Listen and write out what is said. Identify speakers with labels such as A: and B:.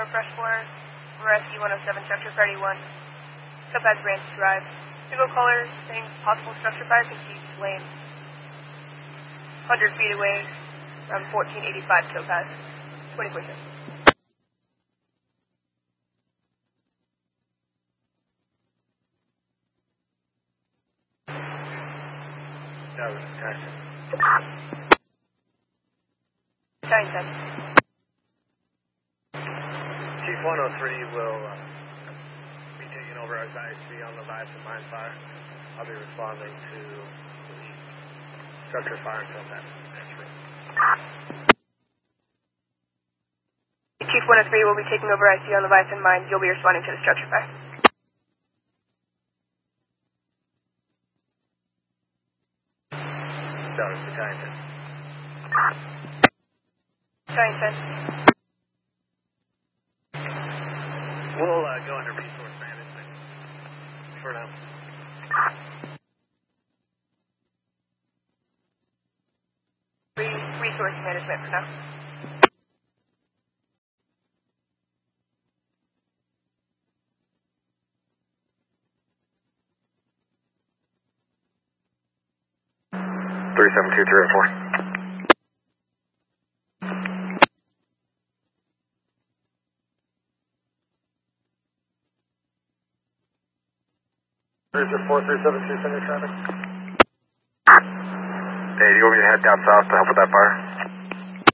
A: Fresh Water, Rescue 107, Structure 31. Topaz Ranch Drive. Single caller saying possible structure fire conceived flame. 100 feet away from 1485 Topaz. 24/7.
B: That was Tyson.
A: Tyson.
B: Chief 103 will be taking over as IC on the Leviathan mine fire. I'll be responding to the structure fire until that.
A: Chief 103 will be taking over IC on Leviathan mine. You'll be responding to the structure fire.
B: That was Tyson.
A: Tyson.
B: We'll go under resource management for now.
A: Resource management for now.
B: Three 72304. There's your 4372 center traffic. Hey, do you want me to head down south to help with that fire?